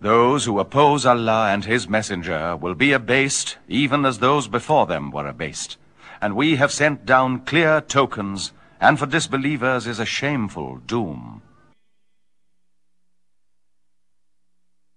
Those who oppose Allah and His Messenger will be abased, even as those before them were abased. And we have sent down clear tokens, and for disbelievers is a shameful doom.